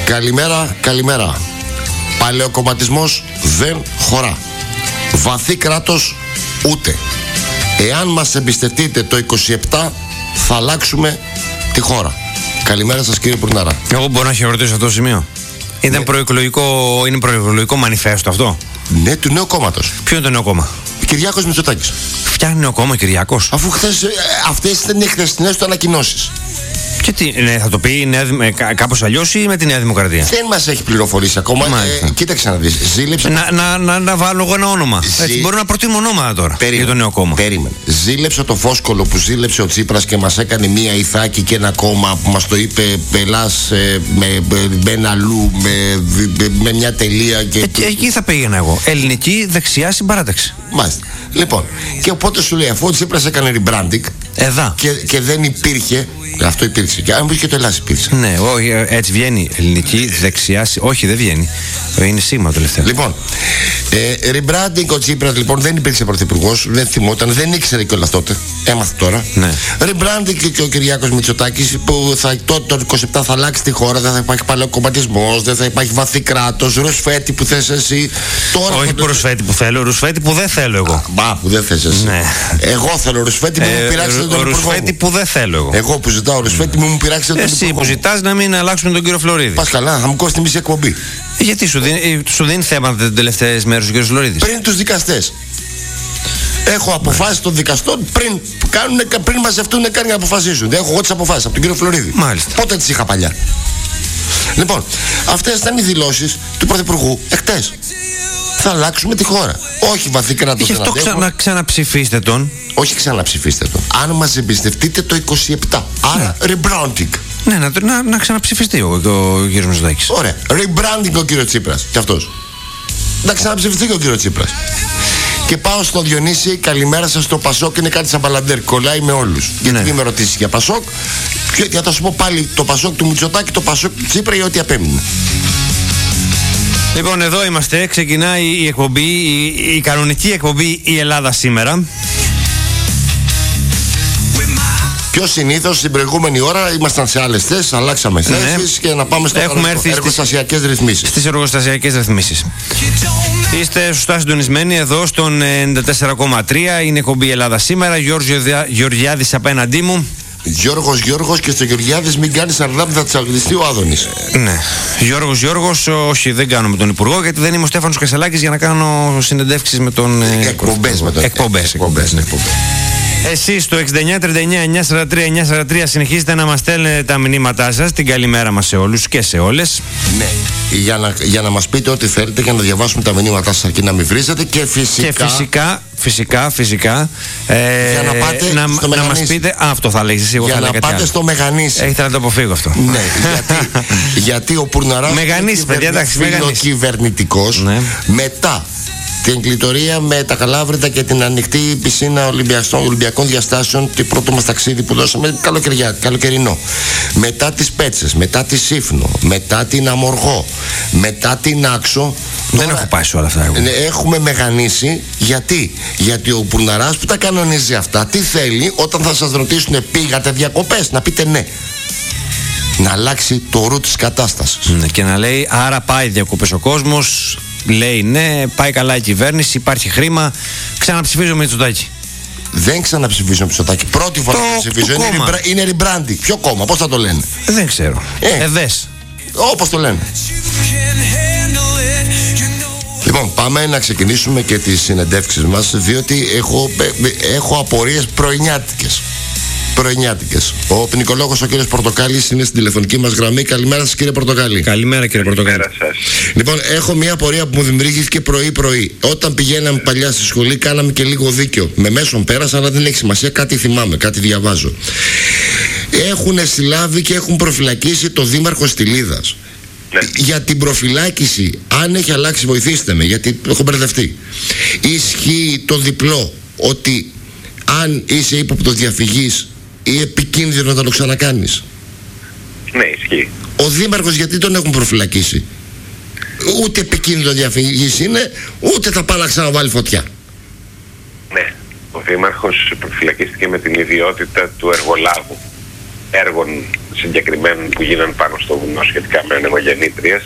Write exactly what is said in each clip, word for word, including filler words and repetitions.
Καλημέρα, καλημέρα. Παλαιοκομματισμός δεν χωρά. Βαθύ κράτος ούτε. Εάν μας εμπιστευτείτε το είκοσι επτά θα αλλάξουμε τη χώρα. Καλημέρα σας κύριε Πουρναρά. Εγώ μπορώ να χειροκροτήσω αυτό το σημείο. Ήταν ναι. προεκλογικό, είναι προεκλογικό μανιφέστο αυτό. Ναι, του νέου κόμματος. Ποιο είναι το νέο κόμμα? Κυριάκος Μητσοτάκης. Φτιάχνει νέο κόμμα Κυριάκος. Αφού χθες, ε, αυτές ήταν οι χθεσινές του ανακοινώσεις. Και τι, ναι, θα το πει νέα, κάπως αλλιώς ή με τη Νέα Δημοκρατία? Δεν μας έχει πληροφορήσει ακόμα. Ε, κοίταξε να δεις. Ζήλεψε. Να, να, να, να βάλω εγώ ένα όνομα. Ζή... Έτσι, μπορώ να προτείνω ονόματα τώρα. Περίμενε, για το νέο κόμμα. Περίμενε. Ζήλεψε το φόσκολο που ζήλεψε ο Τσίπρας και μας έκανε μία ηθάκη και ένα κόμμα που μας το είπε Πελάς ε, με, με ένα αλλού, με, με, με μια τελεία. Και... Ε, εκεί θα πήγαινα εγώ. Ελληνική δεξιά συμπαράταξη. Μάλιστα. Λοιπόν, και οπότε σου λέει, αφού ο Τσίπρας έκανε rebranding Εδά. Και, και δεν υπήρχε. Αυτό υπήρξε. Και αν μπει και το Ελλάς υπήρξε. Ναι, όχι, έτσι βγαίνει. Ελληνική δεξιά. Όχι, δεν βγαίνει. Είναι σήμα το τελευταίο. Λοιπόν, ε, rebranding ο Τσίπρας λοιπόν δεν υπήρξε πρωθυπουργός, δεν θυμόταν, δεν ήξερε κιόλας τότε. Έμαθε τώρα. Ναι. Rebranding και, και ο Κυριάκος Μητσοτάκης που θα, τότε το είκοσι επτά θα αλλάξει τη χώρα, δεν θα υπάρχει παλαιοκομματισμός, δεν θα υπάρχει βαθύ κράτος, ρουσφέτη που θες εσύ. Τώρα όχι το... ρουσφέτη που θέλω, ρουσφέτη που δεν θέλω εγώ. Μπα που δεν θες εσύ. Ναι. Εγώ θέλω ρουσφέτη που ε, μου πειράξετε τον υπουργό. Ρουσφέτη που δεν θέλω εγώ. Εγώ που ζητάω ρουσφέτη μου μου πειράξετε τον υπουργό. Εσύ που ζητάς να μην αλλάξουμε τον κύριο Φλωρίδη. Πας καλά, θα μου κόσει τη μισή εκπομπή. Γιατί σου δίνει, σου δίνει θέματα τις τελευταίες μέρες ο κ. Φλωρίδης? Πριν τους δικαστές. Έχω αποφάσεις των δικαστών πριν, κάνουν, πριν μαζευτούν να κάνουν να αποφασίσουν. Έχω εγώ τις αποφάσεις από τον κύριο Φλωρίδη. Μάλιστα. Πότε τις είχα παλιά? Λοιπόν, αυτές ήταν οι δηλώσεις του Πρωθυπουργού εχθές. Θα αλλάξουμε τη χώρα. Όχι βαθύ κράτος. Γι' αυτό ξανα, ξαναψηφίστε τον. Όχι ξαναψηφίστε τον. Αν μας εμπιστευτείτε το είκοσι επτά. Άρα ναι. rebranding. Ναι, να, να, να ξαναψηφιστεί ο, ο, ο κύριος Μητσοτάκης. Ωραία. Rebranding ο κύριος Τσίπρας. Και αυτός. Να ξαναψηφιστεί και ο κύριος Τσίπρας. Και πάω στο Διονύση, καλημέρα σας στο Πασόκ. Είναι κάτι σαν μπαλαντέρ. Κολλάει με όλους. Γιατί μην με ρωτήσεις για Πασόκ. Και θα σου πω πάλι το Πασόκ του Μητσοτάκη, το Πασόκ του Τσίπρα ή ό,τι απέμεινε. Λοιπόν, εδώ είμαστε. Ξεκινάει η εκπομπή, η, η κανονική εκπομπή Η Ελλάδα Σήμερα. Πιο συνήθως στην προηγούμενη ώρα ήμασταν σε άλλες θέσεις, αλλάξαμε θέσεις ναι. και να πάμε στο εργοστασιακές ρυθμίσεις. Στις εργοστασιακές ρυθμίσεις. Είστε σωστά συντονισμένοι εδώ στον ενενήντα τέσσερα κόμμα τρία. Είναι εκπομπή Ελλάδα Σήμερα. Γιώργος Γεωργιάδης απέναντί μου. Γιώργος Γιώργος και στο Γεωργιάδης μην κάνεις αρδάμ, θα τσαγλιστεί ο Άδωνης. Ε, ναι. Γιώργος Γιώργος, όχι δεν κάνω με τον Υπουργό γιατί δεν είμαι ο Στέφανος Κασελάκης για να κάνω συνεντεύξεις με τον... Εκπομπές με τον... Εκπομπές, εκπομπές, ναι. εκπομπές. Εσείς στο εξήντα εννιά τριάντα εννιά εννιακόσια σαράντα τρία εννιακόσια σαράντα τρία συνεχίζετε να μας στέλνετε τα μηνύματά σας. Την καλημέρα μας σε όλους και σε όλες. Ναι, για να, για να μας πείτε ό,τι θέλετε, για να διαβάσουμε τα μηνύματά σας αρκεί να μην βρίζετε και φυσικά... Και φυσικά, φυσικά, φυσικά ε, για να πάτε να, στο να μας πείτε... Α, αυτό θα λέγεις εσύ, εγώ για θα να πάτε άλλο. Στο Μεγανήσι. Έχετε να το αποφύγω αυτό. Ναι, γιατί, γιατί ο Πουρναράς Μεγανήσι, παιδιά, εντάξει, φιλοκυβερνητικός ναι. μετά την κλειτορία με τα Καλάβρητα και την ανοιχτή πισίνα Ολυμπιακών Διαστάσεων, το πρώτο μας ταξίδι που δώσαμε καλοκαιριά, καλοκαιρινό. Μετά τις Πέτσες, μετά τη Σύφνο, μετά την Αμοργό, μετά την Άξο. Δεν τώρα, έχω πάει σε όλα αυτά εγώ. Έχουμε μεγανίσει. Γιατί? Γιατί ο Πουρναράς που τα κανονίζει αυτά, τι θέλει όταν θα σας ρωτήσουν πήγατε διακοπές, να πείτε ναι. Να αλλάξει το ρου της κατάστασης. Ναι, και να λέει άρα πάει διακοπές ο κόσμος. Λέει ναι, πάει καλά η κυβέρνηση, υπάρχει χρήμα. Ξαναψηφίζω Μητσοτάκη. Δεν ξαναψηφίζω Μητσοτάκη. Πρώτη φορά που ψηφίζω. Είναι, ριμπρα, είναι rebranding. Ποιο κόμμα, πώς θα το λένε? Δεν ξέρω. Ε, Εδές. Όπως το λένε. Λοιπόν, πάμε να ξεκινήσουμε και τις συνεντεύξεις μας, διότι έχω, έχω απορίες πρωινιάτικες. Πρωινιάτικες. Ο ποινικολόγος ο κύριος Πορτοκάλης είναι στην τηλεφωνική μας γραμμή. Καλημέρα σας κύριε Πορτοκάλη. Καλημέρα κύριε Πορτοκάλη. Λοιπόν, έχω μια απορία που μου δημιουργήθηκε πρωί-πρωί. Όταν πηγαίναμε παλιά στη σχολή, κάναμε και λίγο δίκαιο. Με μέσον πέρασα, αλλά δεν έχει σημασία. Κάτι θυμάμαι, κάτι διαβάζω. Έχουν συλλάβει και έχουν προφυλακίσει το δήμαρχο Στυλίδας. Ναι. Για την προφυλάκηση, αν έχει αλλάξει, βοηθήστε με, γιατί έχω μπερδευτεί. Ισχύει το διπλό ότι αν είσαι ύποπτος διαφυγής ή επικίνδυνο να το ξανακάνεις? Ναι, ισχύει. Ο δήμαρχος γιατί τον έχουν προφυλακίσει? Ούτε επικίνδυνο διαφυγής είναι, ούτε θα πάει να ξαναβάλει φωτιά. Ναι, ο δήμαρχος προφυλακίστηκε με την ιδιότητα του εργολάβου έργων συγκεκριμένων που γίνανε πάνω στο βουνό σχετικά με ανεμογεννήτριες.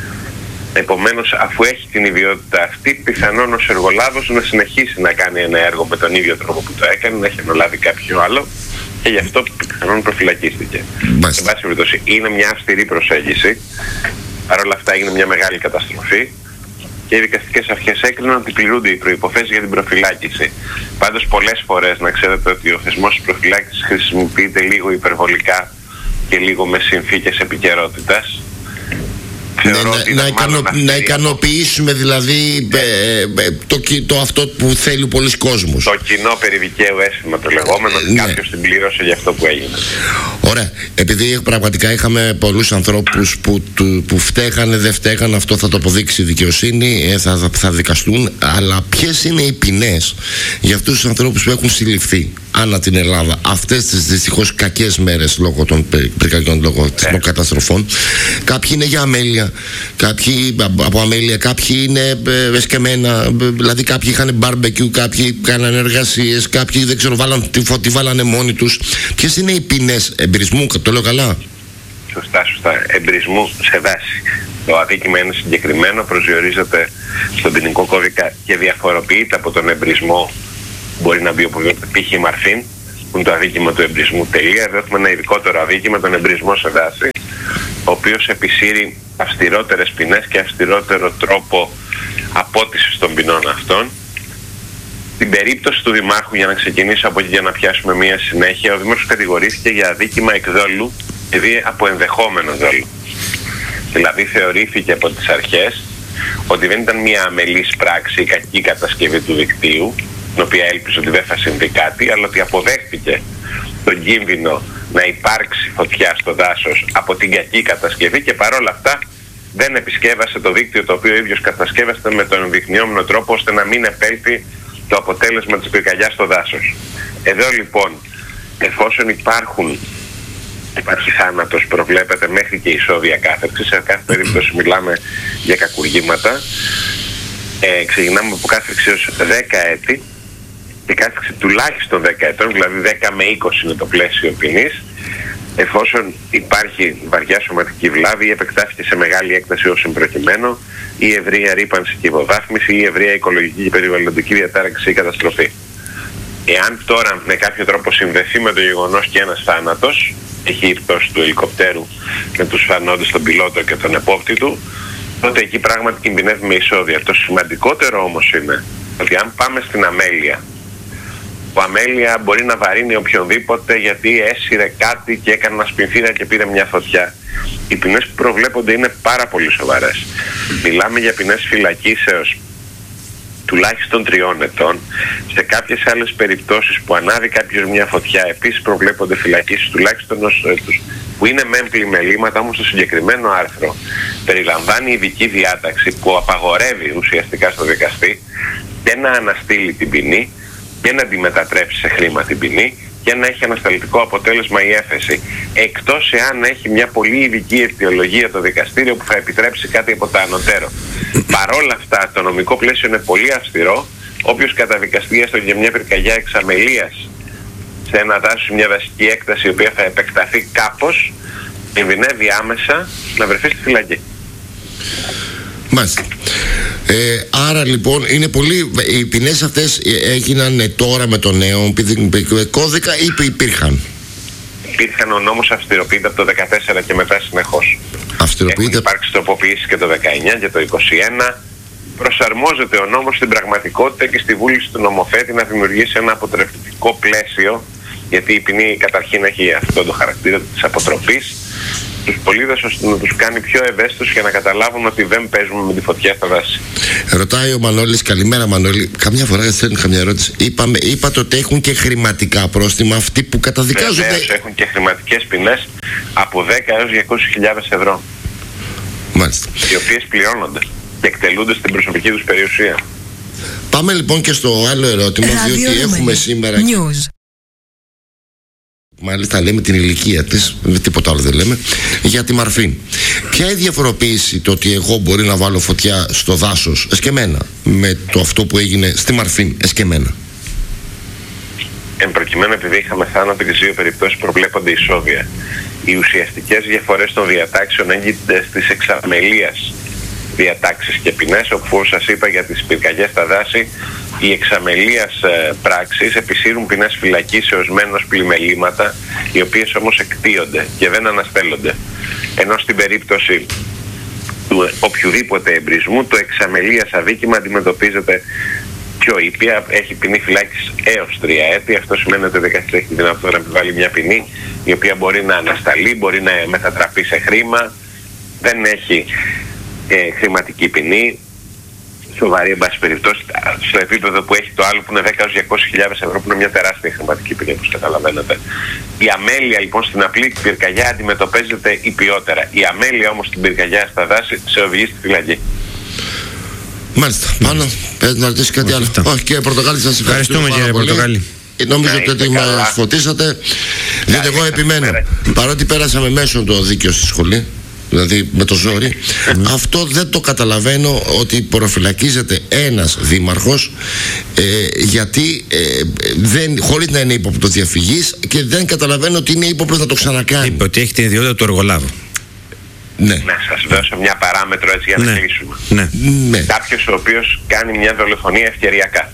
Επομένως, αφού έχει την ιδιότητα αυτή, πιθανόν ως εργολάβος να συνεχίσει να κάνει ένα έργο με τον ίδιο τρόπο που το έκανε, να έχει αναλάβει κάποιο άλλο και γι' αυτό πιθανόν προφυλακίστηκε. Σε πάση περιπτώσει, είναι μια αυστηρή προσέγγιση. Παρ' όλα αυτά, είναι μια μεγάλη καταστροφή και οι δικαστικές αρχές έκριναν ότι πληρούνται οι προϋποθέσεις για την προφυλάκηση. Πάντως, πολλές φορές να ξέρετε ότι ο θεσμός της προφυλάκησης χρησιμοποιείται λίγο υπερβολικά και λίγο με συνθήκες επικαιρότητας. Ναι, να, να, ικανο, να ικανοποιήσουμε δηλαδή ναι. ε, ε, το, το αυτό που θέλει πολλοί κόσμος. Το κοινό περί δικαίου αίσθημα το λεγόμενο, ότι ναι. κάποιος την πλήρωσε για αυτό που έγινε. Ωραία. Επειδή πραγματικά είχαμε πολλούς ανθρώπους που, που, που φταίγανε, δεν φταίγανε, αυτό θα το αποδείξει η δικαιοσύνη, θα, θα, θα δικαστούν. Αλλά ποιες είναι οι ποινές για αυτούς τους ανθρώπους που έχουν συλληφθεί ανά την Ελλάδα αυτές τις δυστυχώς κακές μέρες λόγω των πυρκαγιών, λόγω των ναι. καταστροφών? Κάποιοι είναι για αμέλεια, κάποιοι από αμέλεια, κάποιοι είναι εσκεμμένα, δηλαδή κάποιοι είχαν μπάρμπεκιου, κάποιοι κάνανε εργασίες, κάποιοι δεν ξέρω, βάλαν, τη, τη βάλανε μόνοι τους. Ποιες είναι οι ποινές εμπρισμού, το λέω καλά? Σωστά, σωστά. Εμπρισμού σε δάση. Το αδίκημα είναι συγκεκριμένο, προσδιορίζεται στον ποινικό κώδικα και διαφοροποιείται από τον εμπρισμό. Μπορεί να μπει οπουδήποτε, π.χ. Μαρφίν, που είναι το αδίκημα του εμπρισμού. Τελεία. Εδώ έχουμε ένα ειδικότερο αδίκημα, τον εμπρισμό σε δάση, ο οποίος επισύρει αυστηρότερες ποινές και αυστηρότερο τρόπο απότησης των ποινών αυτών. Στην περίπτωση του Δημάρχου, για να ξεκινήσω από εκεί για να πιάσουμε μία συνέχεια, ο Δήμαρχος κατηγορήθηκε για αδίκημα εκδόλου, δηλαδή από ενδεχόμενο δόλου. Δηλαδή θεωρήθηκε από τις αρχές ότι δεν ήταν μία αμελής πράξη, η κακή κατασκευή του δικτύου, την οποία έλπιζε ότι δεν θα συμβεί κάτι, αλλά ότι αποδέχτηκε τον κίνδυνο να υπάρξει φωτιά στο δάσος από την κακή κατασκευή και παρόλα αυτά δεν επισκέβασε το δίκτυο το οποίο ο ίδιος κατασκεύασε με τον ενδεικνυόμενο τρόπο ώστε να μην επέλθει το αποτέλεσμα της πυρκαγιάς στο δάσος. Εδώ λοιπόν, εφόσον υπάρχουν, υπάρχει θάνατος, προβλέπεται μέχρι και ισόβια κάθεξη, σε κάθε περίπτωση μιλάμε για κακουργήματα, ε, ξεκινάμε από κάθεξη ως δέκα έτη και κάθεξη τουλάχιστον δέκα ετών, δηλαδή δέκα με είκοσι είναι το πλαίσιο ποινής, εφόσον υπάρχει βαριά σωματική βλάβη ή επεκτάθηκε σε μεγάλη έκταση ως συμπροκειμένο, ή ευρεία ρύπανση και υποβάθμιση, ή ευρεία οικολογική και περιβαλλοντική διατάραξη ή καταστροφή. Εάν τώρα με κάποιο τρόπο συνδεθεί με το γεγονός και ένας θάνατος, έχει η πτώση του ελικοπτέρου με τους φανόντες, τον πιλότο και τον επόπτη του, τότε εκεί πράγματι κινδυνεύει με εισόδια. Το σημαντικότερο όμως είναι ότι αν πάμε στην αμέλεια, που αμέλεια μπορεί να βαρύνει οποιονδήποτε γιατί έσυρε κάτι και έκανε ένα σπινθήρα και πήρε μια φωτιά. Οι ποινές που προβλέπονται είναι πάρα πολύ σοβαρές. Μιλάμε για ποινές φυλακίσεως τουλάχιστον τριών ετών. Σε κάποιες άλλες περιπτώσεις που ανάβει κάποιος μια φωτιά, επίσης προβλέπονται φυλακίσεις τουλάχιστον ως έτους, που είναι μεν πλημελήματα, όμως το συγκεκριμένο άρθρο περιλαμβάνει ειδική διάταξη που απαγορεύει ουσιαστικά στο δικαστή και να αναστείλει την ποινή και να αντιμετατρέψει σε χρήμα την ποινή και να έχει ανασταλτικό αποτέλεσμα η έφεση. Εκτός εάν έχει μια πολύ ειδική αιτιολογία το δικαστήριο που θα επιτρέψει κάτι από τα ανωτέρω. Παρόλα αυτά, το νομικό πλαίσιο είναι πολύ αυστηρό. Όποιος καταδικαστεί έστω για μια πυρκαγιά εξαμελίας σε ένα δάσος, μια δασική έκταση η οποία θα επεκταθεί κάπως, κινδυνεύει άμεσα να βρεθεί στη φυλακή. Μάλιστα. Ε, άρα λοιπόν είναι πολύ. Οι ποινές αυτές έγιναν τώρα με το νέο κώδικα ή υπήρχαν? Υπήρχαν, ο νόμος αυστηροποιείται από το δεκατέσσερα και μετά συνεχώς. Αυστηροποιείται. Έχουν υπάρξει τροποποιήσεις και το δεκαεννιά και το είκοσι ένα. Προσαρμόζεται ο νόμος στην πραγματικότητα και στη βούληση του νομοθέτη να δημιουργήσει ένα αποτρεπτικό πλαίσιο, γιατί η ποινή καταρχήν έχει αυτό το χαρακτήρα της αποτροπής, τους πολίτες ώστε να τους κάνει πιο ευαίσθητους για να καταλάβουν ότι δεν παίζουμε με τη φωτιά στα δάση. Ρωτάει ο Μανώλης, καλημέρα Μανώλη. Καμιά φορά δεν είχα μια ερώτηση. Είπαμε, είπατε ότι έχουν και χρηματικά πρόστιμα αυτοί που καταδικάζονται. Βεβαίως, έχουν και χρηματικές ποινές από δέκα έως διακόσιες χιλιάδες ευρώ. Μάλιστα. Οι οποίες πληρώνονται και εκτελούνται στην προσωπική τους περιουσία. Πάμε λοιπόν και στο άλλο ερώτημα, διότι έχουμε σήμερα. News. Μάλιστα λέμε την ηλικία της, τίποτα άλλο δεν λέμε, για τη Μαρφίν. Ποια είναι η διαφοροποίηση το ότι εγώ μπορεί να βάλω φωτιά στο δάσος εσκεμμένα με το αυτό που έγινε στη Μαρφίν εσκεμμένα? Εν προκειμένου, επειδή είχαμε θάνατο και στις δύο περιπτώσεις προβλέπονται ισόβια. Οι ουσιαστικές διαφορές των διατάξεων έγκυται στις εξαμελίας διατάξεις και ποινές, όπου όπως σας είπα για τις πυρκαγιές στα δάση, οι εξαμελίας ε, πράξεις επισύρουν ποινές φυλακίσεως μένως πλημελήματα, οι οποίες όμως εκτείονται και δεν αναστέλλονται. Ενώ στην περίπτωση του οποιοδήποτε εμπρισμού, το εξαμελίας αδίκημα αντιμετωπίζεται πιο ήπια, έχει ποινή φυλάκισης έως τρία έτη. Αυτό σημαίνει ότι ο δικαστής έχει δυνατότητα να επιβάλλει μια ποινή η οποία μπορεί να ανασταλεί, μπορεί να μετατραπεί σε χρήμα, δεν έχει ε, χρηματική ποινή, σοβαρή εν πάση περιπτώσει, στο επίπεδο που έχει το άλλο που είναι δέκα έως διακόσιες χιλιάδες ευρώ, που είναι μια τεράστια χρηματική ποινή, όπως καταλαβαίνετε. Η αμέλεια λοιπόν στην απλή πυρκαγιά αντιμετωπίζεται υπιότερα. Η αμέλεια όμως στην πυρκαγιά στα δάση σε οδηγεί στη φυλακή. Μάλιστα. Πάνω, πες να ρωτήσει κάτι άλλο. Όχι, κύριε Πορτοκάλη, σας ευχαριστούμε. Ευχαριστούμε κύριε Πορτοκάλη. Νομίζω να ότι μας φωτίσατε. Διότι εγώ επιμένω, παρότι πέρασαμε μέσω το δίκαιο στη σχολή, δηλαδή με το ζόρι, mm. αυτό δεν το καταλαβαίνω, ότι προφυλακίζεται ένας δήμαρχος ε, γιατί ε, δεν, χωρίς να είναι ύποπτο διαφυγής, και δεν καταλαβαίνω ότι είναι ύποπτος να το ξανακάνει. Είπε ότι έχει την ιδιότητα του εργολάβου. Ναι. Να σας δώσω μια παράμετρο έτσι για να ναι. κλείσουμε. Ναι. Ναι. Κάποιος ο οποίος κάνει μια δολοφονία ευκαιριακά,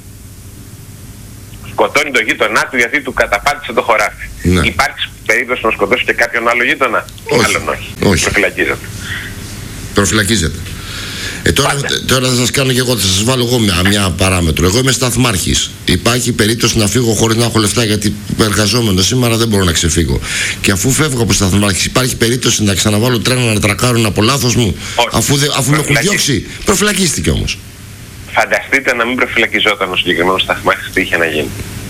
σκοτώνει τον γείτονά του γιατί του καταπάτησε το χωράφι. Ναι. Υπάρχει περίπτωση να σκοτώσει και κάποιον άλλο γείτονα? Όχι. Άλλον όχι. όχι. Προφυλακίζεται. Προφυλακίζεται. Ε, τώρα, τώρα θα σας κάνω και εγώ, θα σας βάλω εγώ μια, μια παράμετρο. Εγώ είμαι σταθμάρχης. Υπάρχει περίπτωση να φύγω χωρίς να έχω λεφτά, γιατί εργαζόμενο σήμερα δεν μπορώ να ξεφύγω. Και αφού φεύγω από σταθμάρχης, υπάρχει περίπτωση να ξαναβάλω τρένα να τρακάρουν από λάθος μου? Όχι. Αφού, δε, αφού με έχουν διώξει. Προφυλακίστηκε όμως. Φανταστείτε να μην προφυλακιζόταν ο συγκεκριμένος σταθμάρχης, τι είχε να γίνει.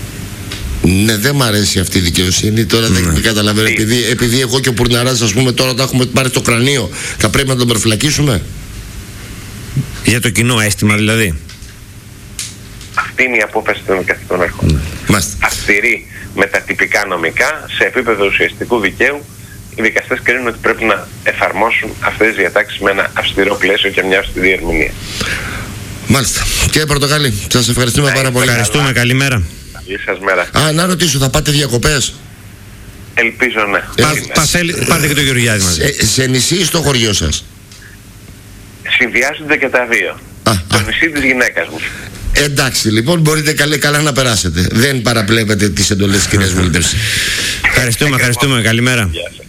Ναι, δεν μ' αρέσει αυτή η δικαιοσύνη. Τώρα δεν mm. καταλαβαίνω. Επειδή, επειδή εγώ και ο Πουρναράς, ας πούμε, τώρα τα έχουμε πάρει στο κρανίο, θα πρέπει να τον προφυλακίσουμε? Για το κοινό αίσθημα δηλαδή. Αυτή είναι η απόφαση των δικαστικών αρχών. Mm. Αυστηρή με τα τυπικά νομικά, σε επίπεδο ουσιαστικού δικαίου, οι δικαστές κρίνουν ότι πρέπει να εφαρμόσουν αυτές τις διατάξεις με ένα αυστηρό πλαίσιο και μια αυστηρή ερμηνεία. Μάλιστα. Κύριε Πορτοκάλη, σας ευχαριστούμε πάρα πολύ. Ευχαριστούμε, καλημέρα. Καλή σας μέρα. Α, να ρωτήσω, θα πάτε διακοπές? Ελπίζω ναι. Πα, πα, πάτε και το Γεωργιάδη μαζί. Σε, σε νησί ή στο χωριό σας? Συνδυάζονται και τα δύο. Α, το α. νησί της γυναίκας μου. Εντάξει, λοιπόν, μπορείτε καλά, καλά να περάσετε. Δεν παραπλέπετε τις εντολές της κυρίας Βουλευτής. Ευχαριστούμε, ευχαριστούμε. Καλημέρα. Γεια σας.